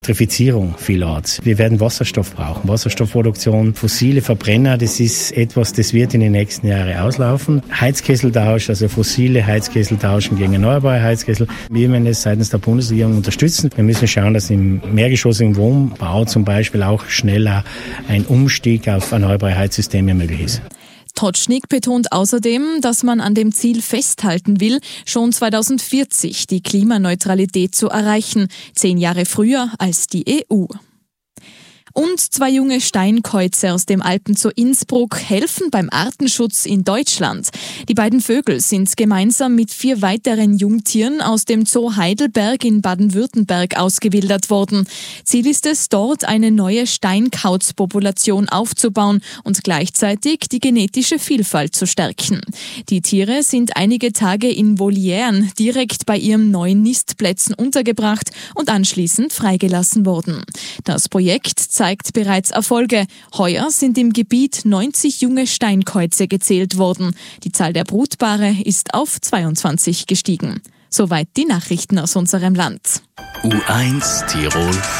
Elektrifizierung vielerorts. Wir werden Wasserstoff brauchen. Wasserstoffproduktion, fossile Verbrenner, das ist etwas, das wird in den nächsten Jahren auslaufen. Heizkesseltausch, also fossile Heizkessel tauschen gegen erneuerbare Heizkessel. Wir werden es seitens der Bundesregierung unterstützen. Wir müssen schauen, dass im mehrgeschossigen Wohnbau zum Beispiel auch schneller ein Umstieg auf erneuerbare Heizsysteme möglich ist. Tocznik betont außerdem, dass man an dem Ziel festhalten will, schon 2040 die Klimaneutralität zu erreichen, 10 Jahre früher als die EU. Und 2 junge Steinkäuze aus dem Alpenzoo Innsbruck helfen beim Artenschutz in Deutschland. Die beiden Vögel sind gemeinsam mit 4 weiteren Jungtieren aus dem Zoo Heidelberg in Baden-Württemberg ausgewildert worden. Ziel ist es, dort eine neue Steinkautzpopulation aufzubauen und gleichzeitig die genetische Vielfalt zu stärken. Die Tiere sind einige Tage in Volieren direkt bei ihren neuen Nistplätzen untergebracht und anschließend freigelassen worden. Das Projekt zeigt bereits Erfolge. Heuer sind im Gebiet 90 junge Steinkäuze gezählt worden. Die Zahl der Brutpaare ist auf 22 gestiegen. Soweit die Nachrichten aus unserem Land. U1 Tirol